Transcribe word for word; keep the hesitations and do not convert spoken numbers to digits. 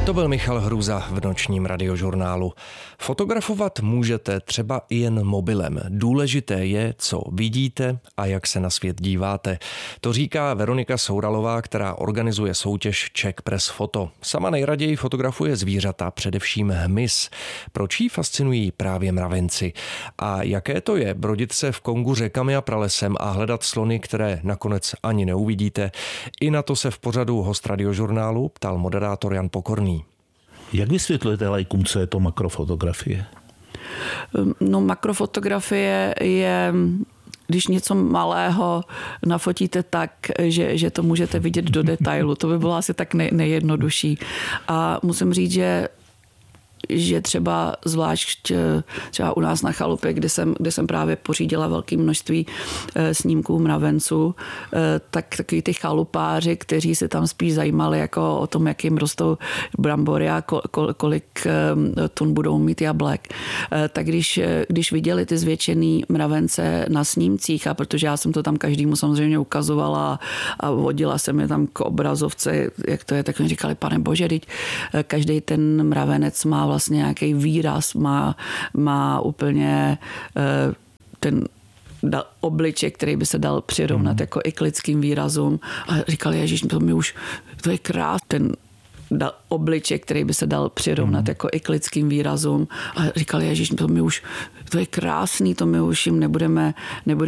To byl Michal Hruza v nočním radiožurnálu. Fotografovat můžete třeba i jen mobilem. Důležité je, co vidíte a jak se na svět díváte. To říká Veronika Souralová, která organizuje soutěž Czech Press Photo. Sama nejraději fotografuje zvířata, především hmyz. Proč jí fascinují právě mravenci? A jaké to je brodit se v Kongu řekami a pralesem a hledat slony, které nakonec ani neuvidíte? I na to se v pořadu Host radiožurnálu ptal moderátor Jan Pokorný. Jak vysvětlujete lajkům, co je to makrofotografie? No, makrofotografie je, když něco malého nafotíte tak, že, že to můžete vidět do detailu. To by bylo asi tak nej, nejjednodušší. A musím říct, že že třeba zvlášť třeba u nás na chalupě, kde jsem, kde jsem právě pořídila velké množství snímků mravenců, tak takový ty chalupáři, kteří se tam spíš zajímali jako o tom, jak jim rostou brambory a kolik tun budou mít jablek, tak když, když viděli ty zvětšený mravence na snímcích, a protože já jsem to tam každému samozřejmě ukazovala a vodila jsem je tam k obrazovce, jak to je, tak oni říkali, pane bože, teď každý ten mravenec má vlastně nějaký výraz, má, má úplně ten obličej, který by se dal přirovnat mm. jako i k lidským výrazům. A říkali, ježiš, to mi už, to je krás, ten obličej, který by se dal přirovnat mm. jako i k lidským výrazům. A říkali, ježiš, to mi už, to je krásný, to my už jim nebudeme, nebudeme